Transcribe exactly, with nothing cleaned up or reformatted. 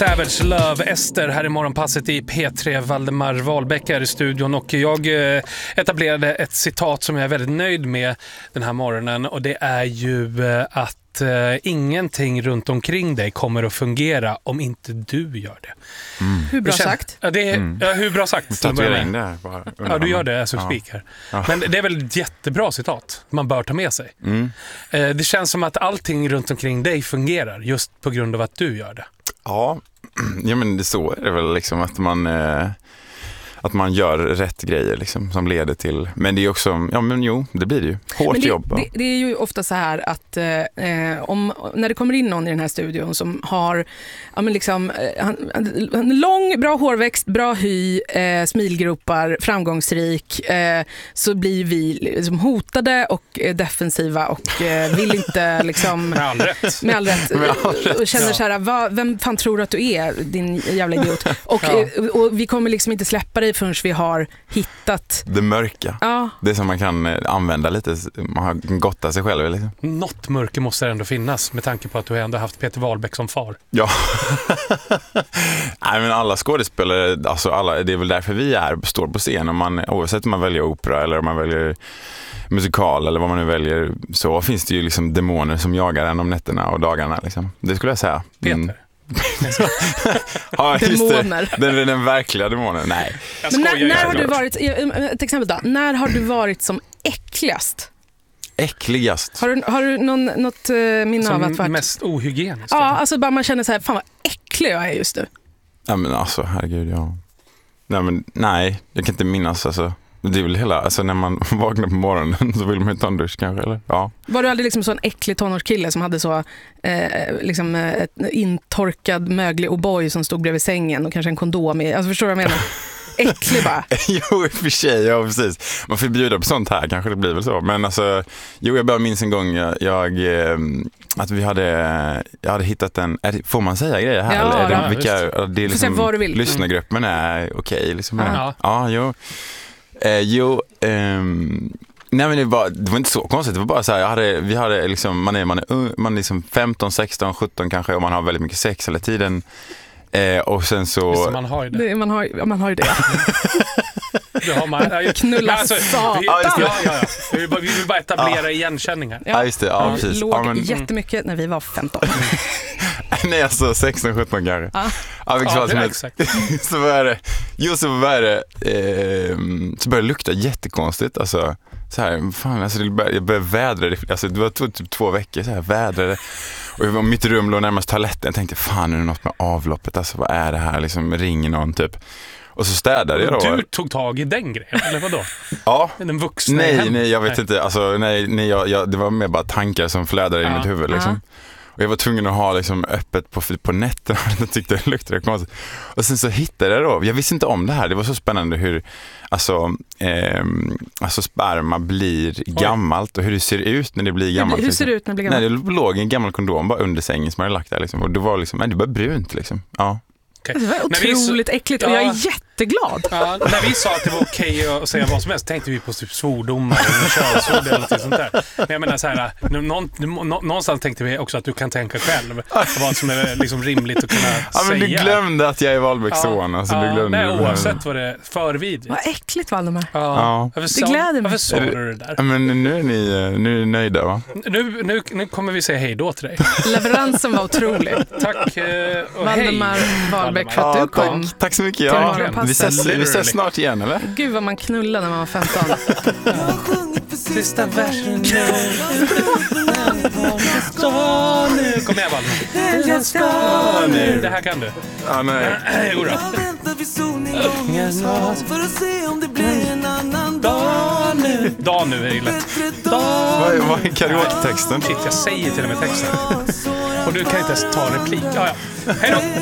Savage Love, Ester här i morgonpasset i P tre. Valdemar Wahlbeck är i studion och jag etablerade ett citat som jag är väldigt nöjd med den här morgonen, och det är ju att Uh, ingenting runt omkring dig kommer att fungera om inte du gör det. Mm. Hur bra känner, sagt? Ja, det är, mm. ja, hur bra sagt? Tatuera in det här bara. Ja, du gör det som ja. speaker. Ja. Men det är väl ett jättebra citat man bör ta med sig. Mm. Uh, det känns som att allting runt omkring dig fungerar just på grund av att du gör det. Ja, ja men det så är det väl liksom att man... Eh... att man gör rätt grejer liksom, som leder till, men det är också, ja men jo, det blir det ju hårt det, jobb. Det, det är ju ofta så här att eh, om, när det kommer in någon i den här studion som har ja, men liksom, eh, han, han, lång, bra hårväxt, bra hy, eh, smilgropar, framgångsrik, eh, så blir vi liksom hotade och eh, defensiva och eh, vill inte liksom, med all rätt, med all rätt, med all rätt. och känner så här, vad, vem fan tror du att du är, din jävla idiot, och, ja. och, och vi kommer liksom inte släppa dig förrän vi har hittat det mörka. Ja. Det som man kan använda lite, man har gotta sig själv liksom. Något mörker måste ändå finnas med tanke på att du ändå haft Peter Wahlbeck som far. Ja. Nej, men alla skådespelare, alltså alla, det är väl därför vi är står på scen, om man, oavsett om man väljer opera eller om man väljer musikal eller vad man nu väljer, så finns det ju liksom demoner som jagar en om nätterna och dagarna liksom. Det skulle jag säga. Peter. Mm. Ja, demoner. Den är den verkliga demonen. Nej. Men när, när har du varit, ett exempel då, när har du varit som äckligast? Äckligast? Har du, har du någon, något uh, minne som av att varit mest ohygienisk? Ja, alltså bara man känner så här, fan vad äcklig jag är just nu. Ja men alltså, herregud, ja. Nej, men, nej, jag kan inte minnas alltså. Det är väl hela, alltså när man vaknar på morgonen så vill man ta en dusch kanske, eller? Ja. Var du aldrig liksom så en äcklig tonårskille som hade så eh, liksom ett intorkad möglig O'boy som stod bredvid sängen och kanske en kondom i, alltså förstår du vad jag menar? Äcklig bara. Jo, i och för sig, ja precis. Man får bjuda på sånt här, kanske det blir väl så. Men alltså, jo jag bara minns en gång jag, jag att vi hade jag hade hittat en, är, får man säga grejer här? Ja, eller är det, ja, vilka, det är liksom, vad du vill. lyssnargruppen är okej okay, liksom. Ja, ja. ja jo. Eh, jo, ehm, nej men det var, det var inte så konstigt, det var bara så här, jag hade, vi hade liksom, man är, man är, man är liksom femton, sexton, sjutton kanske, och man har väldigt mycket sex hela tiden. Eh, och sen så... Visst, man har ju det. det man, har, ja, man har ju det. Du har man, ja, knulla alltså, satan. Ja, ja, ja. Vi, vill bara, vi vill bara etablera ja. igenkänningar. Ja, just det. Ja, precis. Låg ja, men... jättemycket när vi var femton. Nej, alltså sexton, sjutton kanske. Ja, ja, ja det är exakt. Så var det, jo, så var det, eh, så började det lukta jättekonstigt. Alltså, så här, fan, alltså, det började, jag började vädra det, alltså, det var två, typ två veckor, så här, vädrade. Och mitt rum låg närmast toaletten. Jag tänkte, fan, är det något med avloppet? Alltså, vad är det här? Liksom, ringer någon typ. Och så städade jag då. Du tog tag i den grejen, eller vadå? Ja. Den vuxna nej, nej, jag vet nej. inte. Alltså, nej, nej, jag, jag, det var mer bara tankar som flödade ja. i mitt huvud. Liksom. Ja. Och jag var tvungen att ha liksom, öppet på, på nätten. Jag tyckte det luktade konstigt. Och sen så hittade jag då. Jag visste inte om det här. Det var så spännande hur alltså, eh, alltså sperma blir Oj. gammalt. Och hur det ser ut när det blir gammalt. Hur ser det ut när det blir gammalt? Nej, det låg en gammal kondom bara under sängen som jag hade lagt där. Liksom. Och det var liksom, nej, det var brunt liksom. Ja. Okay. Det var otroligt så, äckligt och ja, jag är jätteglad. Ja, när vi sa att det var okej okay att säga vad som helst tänkte vi på typ svordomar eller könsord eller något sånt där. Men jag menar så här, någon, någonstans tänkte vi också att du kan tänka själv vad som är liksom rimligt att kunna ja, säga. Men du glömde att jag är Wahlbecks son. Ja, alltså, ja, du glömde nej, oavsett vad det är förvid. Vad äckligt, Valdemar. Ja. Ja. Det gläder mig. Varför sa du det där? Ja, men nu är ni, nu är ni nöjda, va? Nu, nu, nu kommer vi säga hej då till dig. Leveransen var otrolig. Tack eh, och Valdemar hej. Wahlbeck för att du kom. Tack, tack så mycket. Ja. Vi, ses, vi ses snart igen, eller? Gud vad man knullade när man var femton. Sista versen nu. Kom igen, Valdemar. Det här kan du. Ja, nej. Jo då. För att se om det blir en annan dag nu. Dag nu är det lätt. Vad är, vad är karaoke-texten? Shit, jag säger till och med texten. Och du kan inte ens ta en replik. Ja, ja. Hej då.